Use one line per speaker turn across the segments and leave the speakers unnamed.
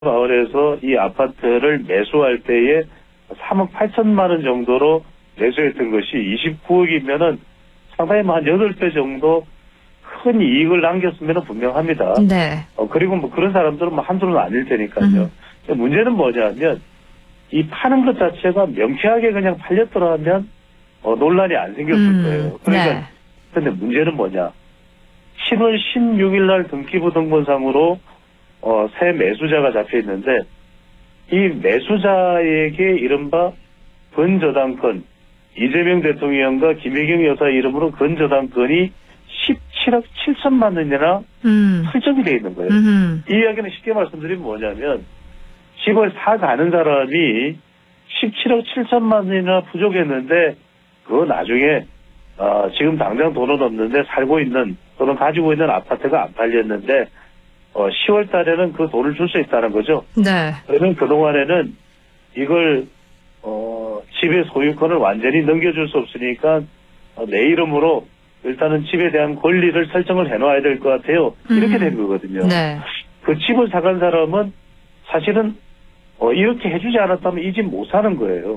마을에서 이 아파트를 매수할 때에 3억 8천만 원 정도로 매수했던 것이 29억이면은 상당히 한 8배 정도 큰 이익을 남겼으면 분명합니다.
네.
그리고 뭐 그런 사람들은 뭐 한둘은 아닐 테니까요. 문제는 뭐냐면 이 파는 것 자체가 명쾌하게 그냥 팔렸더라 하면 논란이 안 생겼을 거예요. 그러니까
네.
근데 문제는 뭐냐. 10월 16일 날 등기부등본상으로 새 매수자가 잡혀 있는데 이 매수자에게 이른바 건저당권, 이재명 대통령과 김혜경 여사 이름으로 건저당권이 17억 7천만 원이나 설정이 되어 있는 거예요. 이 이야기는 쉽게 말씀드리면 뭐냐면 집을 사가는 사람이 17억 7천만 원이나 부족했는데 그거 나중에 지금 당장 돈은 없는데 살고 있는 또는 가지고 있는 아파트가 안 팔렸는데 10월 달에는 그 돈을 줄 수 있다는 거죠.
네.
그러면 그동안에는 이걸 집의 소유권을 완전히 넘겨줄 수 없으니까 내 이름으로 일단은 집에 대한 권리를 설정을 해놔야 될 것 같아요. 이렇게 된 거거든요.
네.
그 집을 사간 사람은 사실은 이렇게 해주지 않았다면 이 집 못 사는 거예요.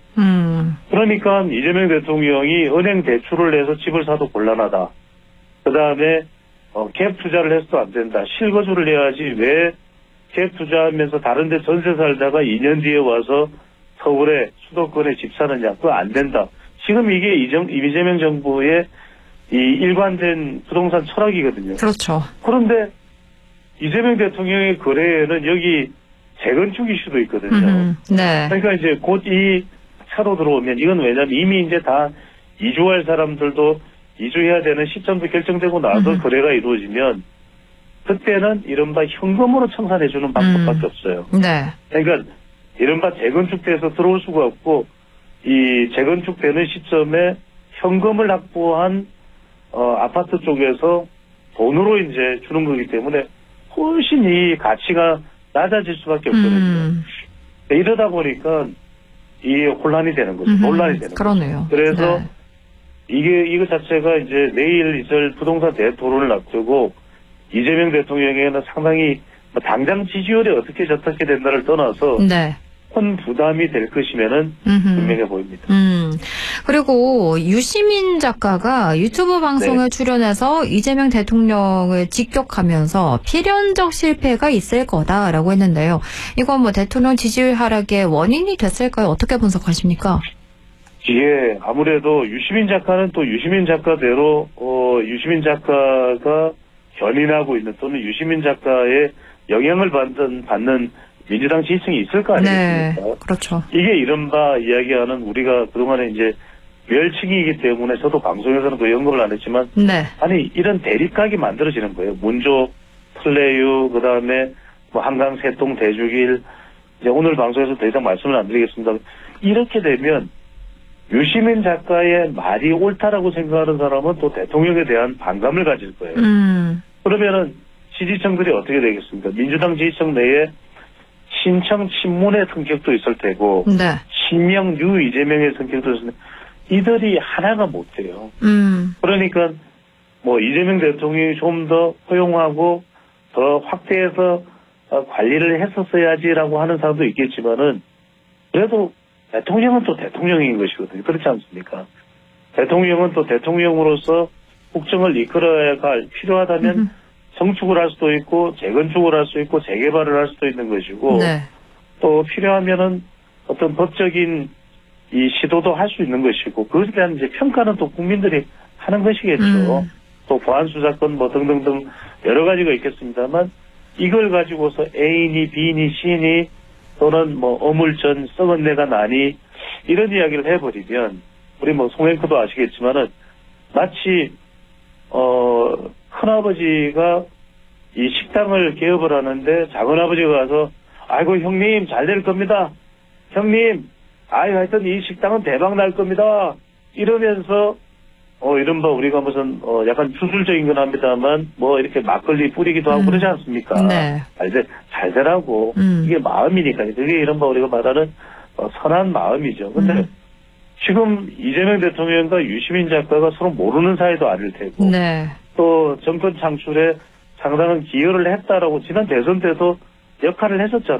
그러니까 이재명 대통령이 은행 대출을 내서 집을 사도 곤란하다. 그 다음에 갭 투자를 해서도 안 된다. 실거주를 해야지 왜 갭 투자하면서 다른 데 전세 살다가 2년 뒤에 와서 서울에 수도권에 집 사느냐. 그거 안 된다. 지금 이게 이재명 정부의 이 일관된 부동산 철학이거든요.
그렇죠.
그런데 이재명 대통령의 거래에는 여기 재건축 이슈도 있거든요.
네.
그러니까 이제 곧 이 차로 들어오면 이건 왜냐면 이미 이제 다 이주할 사람들도 이주해야 되는 시점도 결정되고 나서 거래가 이루어지면 그때는 이른바 현금으로 청산해주는 방법밖에 없어요.
네.
그러니까 이른바 재건축돼서 들어올 수가 없고 이 재건축되는 시점에 현금을 확보한 아파트 쪽에서 돈으로 이제 주는 거기 때문에 훨씬 이 가치가 낮아질 수밖에 없거든요. 이러다 보니까 이 혼란이 되는 거죠. 논란이 되는
그러네요.
거죠. 그래서
네.
이거 자체가 이제 내일 있을 부동산 대토론을 앞두고 이재명 대통령에게는 상당히 당장 지지율이 어떻게 저떻게 된다를 떠나서
네.
큰 부담이 될 것이면은 분명해 보입니다.
그리고 유시민 작가가 유튜브 방송에
네.
출연해서 이재명 대통령을 직격하면서 필연적 실패가 있을 거다라고 했는데요. 이건 뭐 대통령 지지율 하락의 원인이 됐을까요? 어떻게 분석하십니까?
예, 아무래도 유시민 작가는 또 유시민 작가대로 유시민 작가가 견인하고 있는 또는 유시민 작가의 영향을 받는 민주당 지지층이 있을 거 아니겠습니까?
네, 그렇죠.
이게 이른바 이야기하는 우리가 그동안에 이제 멸칭이기 때문에 저도 방송에서는 그 언급을 안 했지만
네.
아니 이런 대립각이 만들어지는 거예요. 문조, 플레유, 그다음에 뭐 한강 세동 대주길 이제 오늘 방송에서 더 이상 말씀을 안 드리겠습니다. 이렇게 되면 유시민 작가의 말이 옳다라고 생각하는 사람은 또 대통령에 대한 반감을 가질 거예요. 그러면은 지지층들이 어떻게 되겠습니까? 민주당 지지층 내에 신청 친문의 성격도 있을 테고
네.
친명 유 이재명의 성격도 있을 테고 이들이 하나가 못 돼요. 그러니까 뭐 이재명 대통령이 좀 더 허용하고 더 확대해서 관리를 했었어야지라고 하는 사람도 있겠지만은 그래도 대통령은 또 대통령인 것이거든요. 그렇지 않습니까? 대통령은 또 대통령으로서 국정을 이끌어야 할 필요하다면 정축을 할 수도 있고 재건축을 할 수 있고 재개발을 할 수도 있는 것이고
네. 또
필요하면은 어떤 법적인 이 시도도 할 수 있는 것이고 그것에 대한 이제 평가는 또 국민들이 하는 것이겠죠. 또 보안수사권 뭐 등등등 여러 가지가 있겠습니다만 이걸 가지고서 A니 B니 C니 또는 뭐 어물전 썩은 내가 나니 이런 이야기를 해버리면 우리 뭐 송앵커도 아시겠지만은 마치 큰아버지가 이 식당을 개업을 하는데 작은아버지가 가서 아이고 형님 잘 될 겁니다. 형님 하여튼 이 식당은 대박 날 겁니다. 이러면서 이른바 우리가 무슨 약간 주술적인 건 합니다만 뭐 이렇게 막걸리 뿌리기도 하고 그러지 않습니까?
네.
잘 되라고 이게 마음이니까 그게 이른바 우리가 말하는 선한 마음이죠. 근데 지금 이재명 대통령과 유시민 작가가 서로 모르는 사이도 아닐 테고
네.
또 정권 창출에 상당한 기여를 했다라고 지난 대선 때도 역할을 했었잖아요.